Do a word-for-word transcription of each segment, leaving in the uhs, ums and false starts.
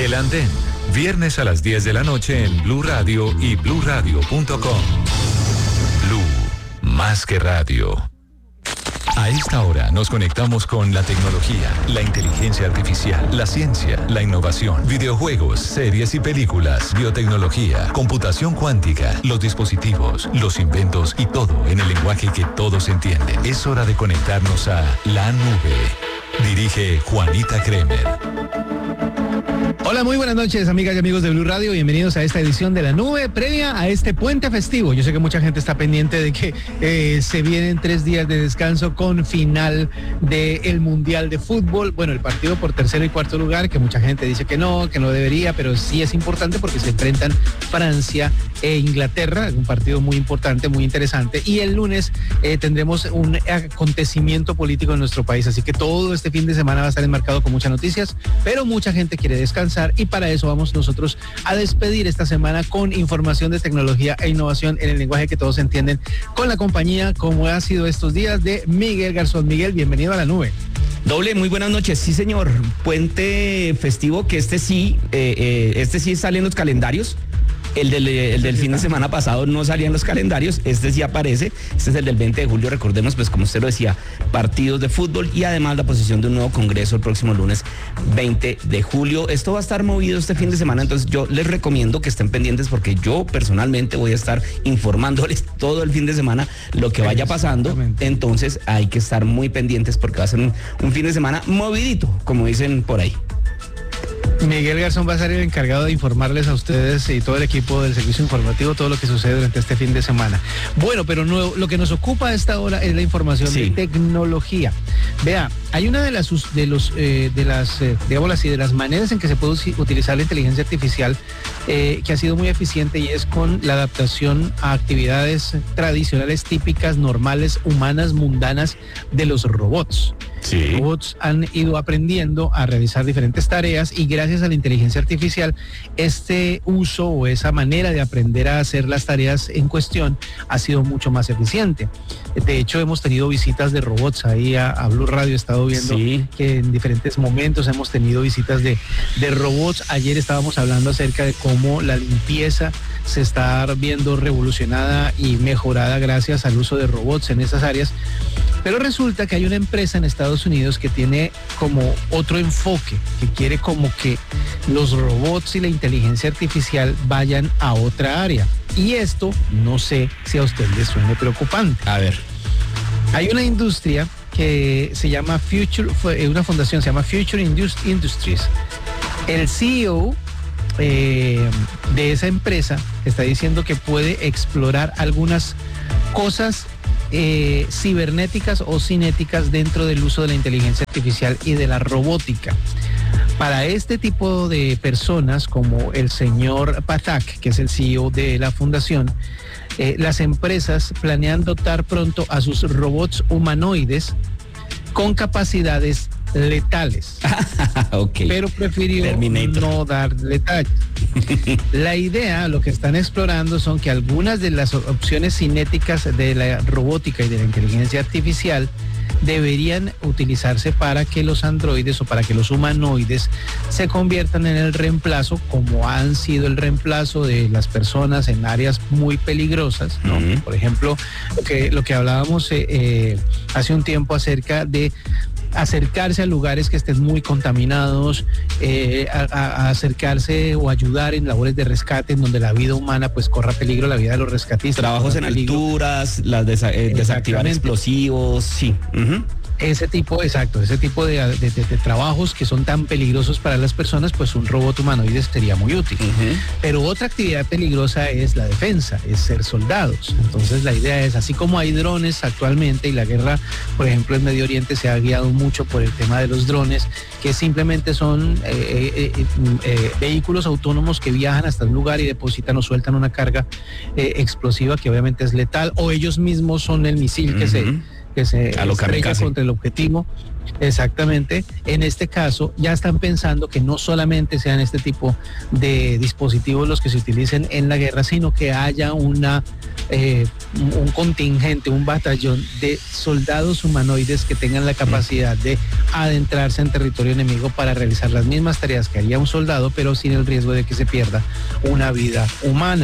El Andén, viernes a las diez de la noche en Blue Radio y blue radio punto com. Blue, más que radio. A esta hora nos conectamos con la tecnología, la inteligencia artificial, la ciencia, la innovación, videojuegos, series y películas, biotecnología, computación cuántica, los dispositivos, los inventos y todo en el lenguaje que todos entienden. Es hora de conectarnos a la nube. Dirige Juanita Kremer. Hola, muy buenas noches, amigas y amigos de Blue Radio. Bienvenidos a esta edición de La Nube, previa a este puente festivo. Yo sé que mucha gente está pendiente de que eh, se vienen tres días de descanso con final del Mundial de Fútbol. Bueno, el partido por tercero y cuarto lugar, que mucha gente dice que no, que no debería, pero sí es importante porque se enfrentan Francia e Inglaterra, un partido muy importante, muy interesante. Y el lunes eh, tendremos un acontecimiento político en nuestro país, así que todo este fin de semana va a estar enmarcado con muchas noticias, pero mucha gente quiere descansar y para eso vamos nosotros a despedir esta semana con información de tecnología e innovación en el lenguaje que todos entienden, con la compañía, como ha sido estos días, de Miguel Garzón. Miguel, bienvenido a La Nube. Doble, muy buenas noches. Sí, señor, puente festivo que este sí, eh, eh, este sí sale en los calendarios. El del, el del fin de semana pasado no salía en los calendarios, este sí aparece, este es el del veinte de julio, recordemos, pues como usted lo decía, partidos de fútbol y además la posición de un nuevo congreso el próximo lunes veinte de julio. Esto va a estar movido este fin de semana, entonces yo les recomiendo que estén pendientes porque yo personalmente voy a estar informándoles todo el fin de semana lo que vaya pasando, entonces hay que estar muy pendientes porque va a ser un, un fin de semana movidito, como dicen por ahí. Miguel Garzón va a ser el encargado de informarles a ustedes y todo el equipo del servicio informativo todo lo que sucede durante este fin de semana. Bueno, pero no, lo que nos ocupa a esta hora es la información sí. de tecnología. Vea, hay una de las de los eh, de las eh, digamos así de las maneras en que se puede utilizar la inteligencia artificial eh, que ha sido muy eficiente y es con la adaptación a actividades tradicionales, típicas, normales, humanas, mundanas de los robots. Sí. Los robots han ido aprendiendo a realizar diferentes tareas y gracias a la inteligencia artificial este uso o esa manera de aprender a hacer las tareas en cuestión ha sido mucho más eficiente. De hecho, hemos tenido visitas de robots ahí a, a Blue Radio, he estado viendo sí. que en diferentes momentos hemos tenido visitas de, de robots. Ayer estábamos hablando acerca de cómo la limpieza se está viendo revolucionada y mejorada gracias al uso de robots en esas áreas. Pero resulta que hay una empresa en Estados Unidos que tiene como otro enfoque, que quiere como que los robots y la inteligencia artificial vayan a otra área. Y esto, no sé si a usted le suene preocupante. A ver. Hay una industria que se llama Future, una fundación se llama Future Industries. El C E O eh, de esa empresa está diciendo que puede explorar algunas cosas Eh, cibernéticas o cinéticas dentro del uso de la inteligencia artificial y de la robótica. Para este tipo de personas como el señor Pathak, que es el C E O de la fundación, eh, las empresas planean dotar pronto a sus robots humanoides con capacidades letales. Okay. Pero prefirió Terminator. no dar detalles. La idea, lo que están explorando son que algunas de las opciones cinéticas de la robótica y de la inteligencia artificial deberían utilizarse para que los androides o para que los humanoides se conviertan en el reemplazo, como han sido el reemplazo de las personas en áreas muy peligrosas, ¿no? Uh-huh. Por ejemplo, lo que, lo que hablábamos eh, eh, hace un tiempo acerca de acercarse a lugares que estén muy contaminados, eh, a, a acercarse o ayudar en labores de rescate en donde la vida humana pues corra peligro, la vida de los rescatistas. Trabajos en peligro. Alturas, las desa- eh, desactivar explosivos, sí. Uh-huh. Ese tipo, exacto, ese tipo de, de, de, de trabajos que son tan peligrosos para las personas, pues un robot humanoide sería muy útil. Uh-huh. Pero otra actividad peligrosa es la defensa, es ser soldados. Entonces la idea es, así como hay drones actualmente y la guerra, por ejemplo, en Medio Oriente se ha guiado mucho por el tema de los drones, que simplemente son eh, eh, eh, eh, vehículos autónomos que viajan hasta un lugar y depositan o sueltan una carga eh, explosiva que obviamente es letal, o ellos mismos son el misil que uh-huh. se que se estrella contra el objetivo. Exactamente. En este caso ya están pensando que no solamente sean este tipo de dispositivos los que se utilicen en la guerra, sino que haya una eh, un contingente, un batallón de soldados humanoides que tengan la capacidad de adentrarse en territorio enemigo para realizar las mismas tareas que haría un soldado, pero sin el riesgo de que se pierda una vida humana.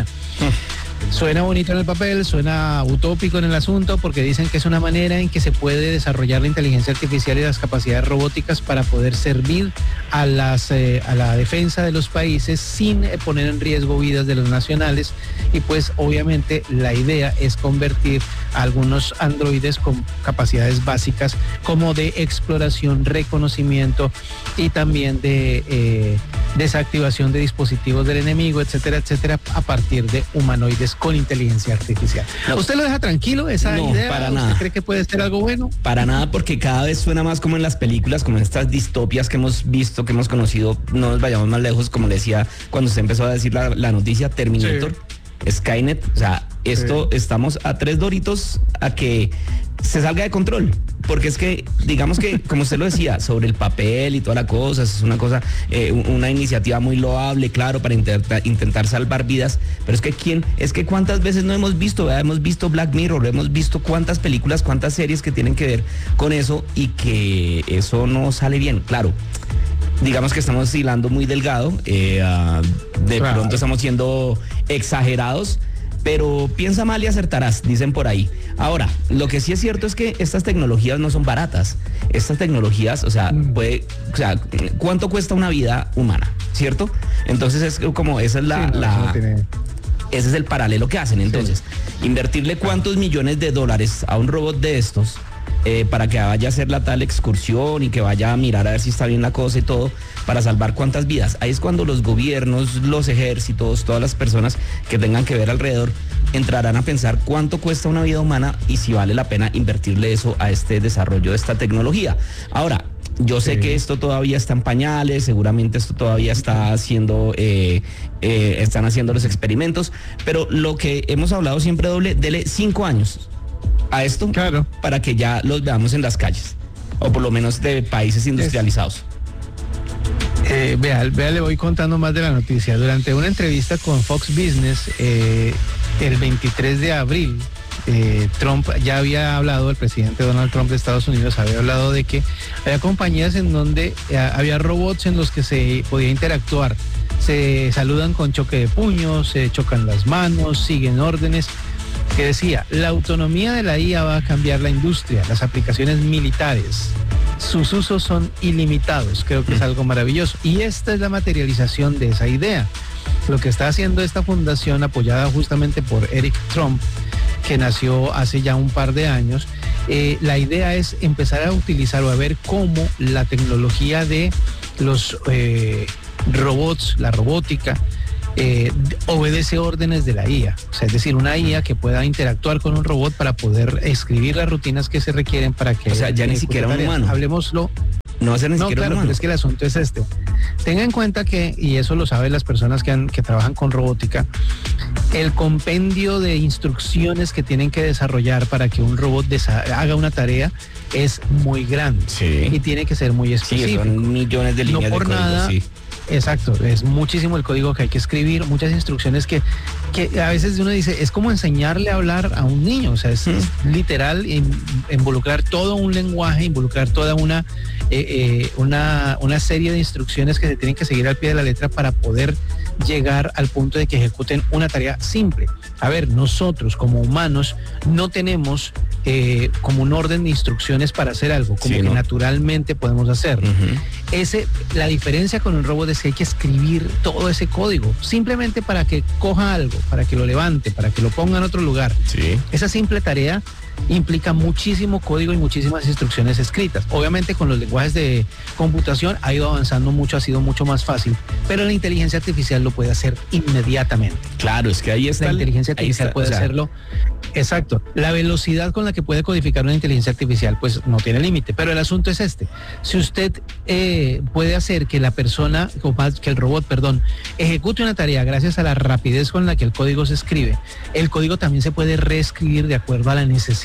Suena bonito en el papel, suena utópico en el asunto, porque dicen que es una manera en que se puede desarrollar la inteligencia artificial y las capacidades robóticas para poder servir a las eh, a la defensa de los países sin eh, poner en riesgo vidas de los nacionales. Y pues obviamente la idea es convertir a algunos androides con capacidades básicas como de exploración, reconocimiento y también de eh, desactivación de dispositivos del enemigo, etcétera, etcétera, a partir de humanoides con inteligencia artificial. No. ¿Usted lo deja tranquilo esa No, idea? para ¿Usted nada. cree que puede ser algo bueno? Para nada, porque cada vez suena más como en las películas, como en estas distopias que hemos visto, que hemos conocido. No nos vayamos más lejos, como le decía cuando usted empezó a decir la, la noticia, Terminator, sí. Skynet. O sea, esto sí. Estamos a tres doritos a que se salga de control. Porque es que, digamos que, como usted lo decía, sobre el papel y toda la cosa, es una cosa, eh, una iniciativa muy loable, claro, para intentar, intentar salvar vidas, pero es que quién, es que cuántas veces no hemos visto, ¿verdad? Hemos visto Black Mirror, hemos visto cuántas películas, cuántas series que tienen que ver con eso y que eso no sale bien, claro. Digamos que estamos hilando muy delgado, eh, uh, de claro. Pronto estamos siendo exagerados, pero piensa mal y acertarás, dicen por ahí. Ahora, lo que sí es cierto es que estas tecnologías no son baratas. Estas tecnologías, o sea, puede, o sea, ¿cuánto cuesta una vida humana? ¿Cierto? Entonces es como, esa es la, sí, no, la no tiene... ese es el paralelo que hacen. Entonces, sí. Invertirle cuántos millones de dólares a un robot de estos, Eh, para que vaya a hacer la tal excursión y que vaya a mirar a ver si está bien la cosa y todo, para salvar cuántas vidas. Ahí es cuando los gobiernos, los ejércitos, todas las personas que tengan que ver alrededor, entrarán a pensar cuánto cuesta una vida humana y si vale la pena invertirle eso a este desarrollo de esta tecnología. Ahora, yo sé sí. que esto todavía está en pañales, seguramente esto todavía está haciendo, eh, eh, están haciendo los experimentos, pero lo que hemos hablado siempre, doble, dele cinco años a esto, claro, para que ya los veamos en las calles, o por lo menos de países industrializados. Eh, vea, vea, le voy contando más de la noticia. Durante una entrevista con Fox Business, eh, el veintitrés de abril, eh, Trump ya había hablado, el presidente Donald Trump de Estados Unidos había hablado de que había compañías en donde eh, había robots en los que se podía interactuar. Se saludan con choque de puños, se chocan las manos, siguen órdenes. Que decía, la autonomía de la I A va a cambiar la industria, las aplicaciones militares, sus usos son ilimitados, creo que es algo maravilloso. Y esta es la materialización de esa idea. Lo que está haciendo esta fundación, apoyada justamente por Eric Trump, que nació hace ya un par de años, eh, la idea es empezar a utilizar o a ver cómo la tecnología de los eh, robots, la robótica, Eh, obedece órdenes de la I A, o sea, es decir, una I A que pueda interactuar con un robot para poder escribir las rutinas que se requieren para que... O sea, ya ni siquiera un humano. Hablemoslo. No va a ser ni no, siquiera claro, un humano. Pero es que el asunto es este. Tenga en cuenta que, y eso lo saben las personas que, han, que trabajan con robótica, el compendio de instrucciones que tienen que desarrollar para que un robot desa- haga una tarea es muy grande. Sí. Y tiene que ser muy específico. Sí, son millones de líneas no por de código, nada, sí. Exacto, es muchísimo el código que hay que escribir, muchas instrucciones que, que a veces uno dice, es como enseñarle a hablar a un niño, o sea, es, mm. es literal in, involucrar todo un lenguaje, involucrar toda una, eh, eh, una, una serie de instrucciones que se tienen que seguir al pie de la letra para poder llegar al punto de que ejecuten una tarea simple. A ver, nosotros como humanos no tenemos eh, como un orden de instrucciones para hacer algo, como sí, que ¿no? naturalmente podemos hacerlo. Uh-huh. Ese, la diferencia con un robot es que hay que escribir todo ese código, simplemente para que coja algo, para que lo levante, para que lo ponga en otro lugar. Sí. Esa simple tarea implica muchísimo código y muchísimas instrucciones escritas. Obviamente con los lenguajes de computación ha ido avanzando mucho, ha sido mucho más fácil, pero la inteligencia artificial lo puede hacer inmediatamente. Claro, es que ahí está. La inteligencia artificial está, puede o sea, hacerlo. Exacto. La velocidad con la que puede codificar una inteligencia artificial pues no tiene límite, pero el asunto es este. Si usted eh, puede hacer que la persona, o más que el robot, perdón, ejecute una tarea gracias a la rapidez con la que el código se escribe, el código también se puede reescribir de acuerdo a la necesidad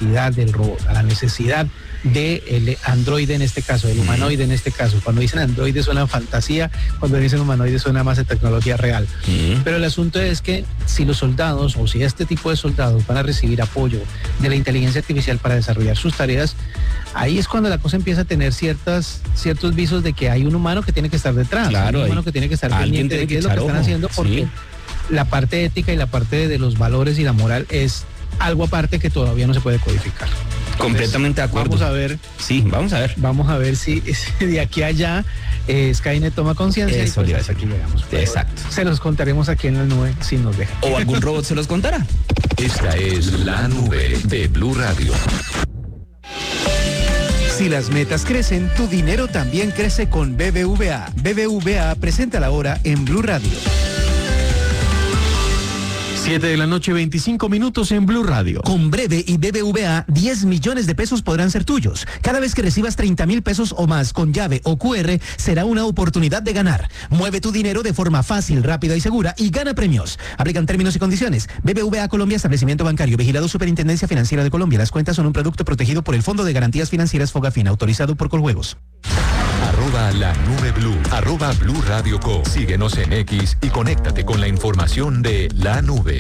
necesidad del robot, a la necesidad del androide en este caso, del humanoide en este caso. Cuando dicen androide suena fantasía, cuando dicen humanoide suena más de tecnología real. Mm. Pero el asunto es que si los soldados o si este tipo de soldados van a recibir apoyo de la inteligencia artificial para desarrollar sus tareas, ahí es cuando la cosa empieza a tener ciertas, ciertos visos de que hay un humano que tiene que estar detrás, claro, un humano que tiene que estar pendiente de qué es lo que están ojo. haciendo, porque sí. la parte ética y la parte de los valores y la moral es algo aparte que todavía no se puede codificar. Entonces, completamente de acuerdo. Vamos a ver. Sí, vamos a ver. Vamos a ver si, si de aquí a allá eh, Skynet toma conciencia. Eso, y pues aquí llegamos. Exacto. Se los contaremos aquí en la nube si nos dejan. O algún robot se los contará. Esta es La Nube de Blue Radio. Si las metas crecen, tu dinero también crece con B B V A. B B V A presenta la hora en Blue Radio. siete de la noche, veinticinco minutos en Blue Radio. Con Breve y B B V A, diez millones de pesos podrán ser tuyos. Cada vez que recibas treinta mil pesos o más con llave o cu erre, será una oportunidad de ganar. Mueve tu dinero de forma fácil, rápida y segura y gana premios. Aplican términos y condiciones. B B V A Colombia, establecimiento bancario, vigilado Superintendencia Financiera de Colombia. Las cuentas son un producto protegido por el Fondo de Garantías Financieras Fogafín, autorizado por Coljuegos. Arroba la nube blue, arroba Blue Radio Co. Síguenos en X y conéctate con la información de la nube.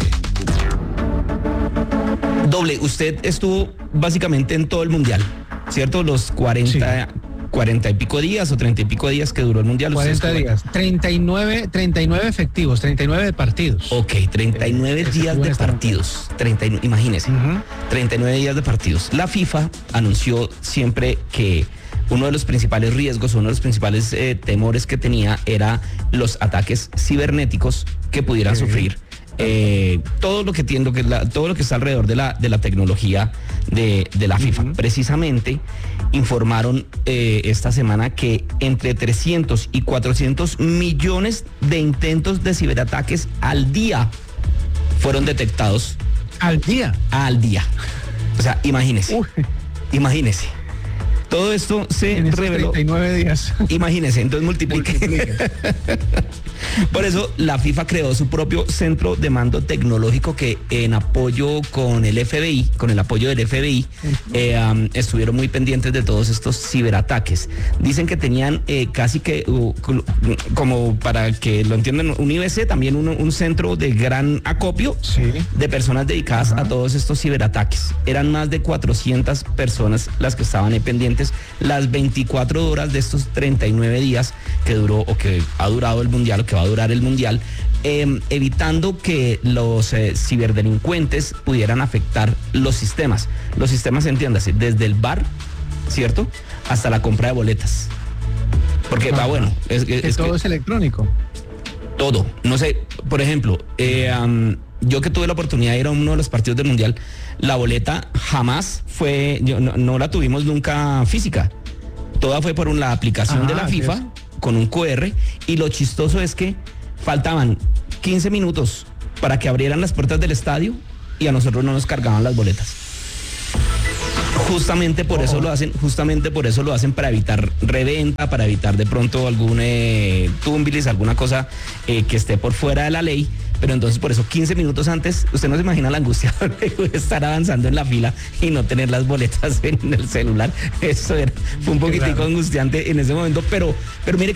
Doble, usted estuvo básicamente en todo el mundial, ¿cierto? Los cuarenta, sí. cuarenta y pico días o treinta y pico días que duró el mundial. cuarenta días, treinta y nueve, treinta y nueve efectivos, treinta y nueve de partidos. Ok, treinta y nueve eh, días de partidos, treinta, imagínese, uh-huh. treinta y nueve días de partidos. La FIFA anunció siempre que uno de los principales riesgos, uno de los principales eh, temores que tenía era los ataques cibernéticos que pudieran sí. sufrir eh, todo lo que tiendo que la, todo lo que está alrededor de la de la tecnología de, de la FIFA. Uh-huh. Precisamente informaron eh, esta semana que entre trescientos y cuatrocientos millones de intentos de ciberataques al día fueron detectados. ¿Al día? Al día. O sea, imagínese. Uy. Imagínese. Todo esto se en reveló. treinta y nueve días. Imagínense, entonces multiplique. multiplique. Por eso la FIFA creó su propio centro de mando tecnológico que en apoyo con el F B I, con el apoyo del F B I, uh-huh. eh, um, estuvieron muy pendientes de todos estos ciberataques. Dicen que tenían eh, casi que, uh, como para que lo entiendan, un I B C, también un, un centro de gran acopio sí. de personas dedicadas uh-huh. a todos estos ciberataques. Eran más de cuatrocientas personas las que estaban ahí pendientes las veinticuatro horas de estos treinta y nueve días que duró o que ha durado el mundial o que va a durar el mundial, eh, evitando que los eh, ciberdelincuentes pudieran afectar los sistemas. Los sistemas, entiéndase, desde el bar, ¿cierto? Hasta la compra de boletas. Porque va ah, bueno. Es, es, es todo que, es electrónico. Todo. No sé, por ejemplo, eh, um, yo que tuve la oportunidad de ir a uno de los partidos del mundial, la boleta jamás fue, yo, no, no la tuvimos nunca física. Toda fue por un, la aplicación ah, de la FIFA es. con un cu erre, y lo chistoso es que faltaban quince minutos para que abrieran las puertas del estadio y a nosotros no nos cargaban las boletas. Justamente por oh. eso lo hacen, justamente por eso lo hacen para evitar reventa, para evitar de pronto algún eh, tumbilis, alguna cosa eh, que esté por fuera de la ley. Pero entonces por eso quince minutos antes, usted no se imagina la angustia de estar avanzando en la fila y no tener las boletas en el celular. Eso era, fue un poquitico claro. angustiante en ese momento, pero, pero mire